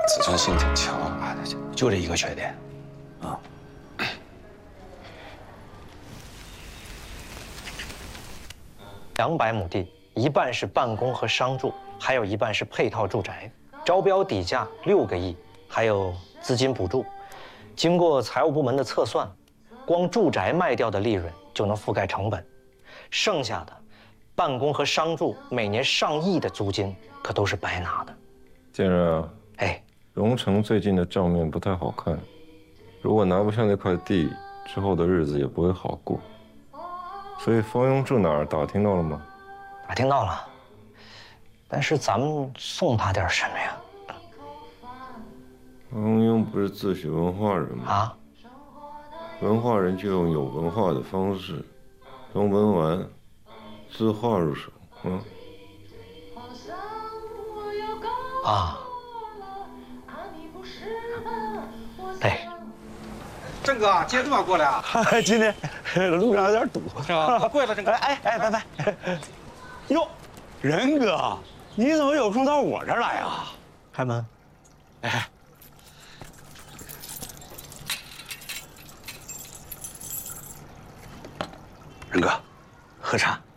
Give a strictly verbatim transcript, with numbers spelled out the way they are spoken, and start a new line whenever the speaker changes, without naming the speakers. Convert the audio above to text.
自尊心挺强啊，就这一个缺点，啊。
两百亩地，一半是办公和商住，还有一半是配套住宅，招标底价六个亿，还有资金补助。经过财务部门的测算，光住宅卖掉的利润就能覆盖成本，剩下的办公和商住每年上亿的租金可都是白拿的。
建仁啊，
哎，
荣成最近的账面不太好看，如果拿不下那块地，之后的日子也不会好过。所以方庸住哪儿打听到了吗？
打听到了，但是咱们送他点什么呀？
方庸不是自诩文化人吗？
啊，
文化人就用有文化的方式，从文玩、字画入手。嗯。
啊，对。
郑哥，接这么过来啊？
今天路上有点堵，
是吧？贵了，郑哥。
哎哎，拜拜。哟，仁哥，你怎么有空到我这儿来啊？
开门。
哎，仁哥，喝茶。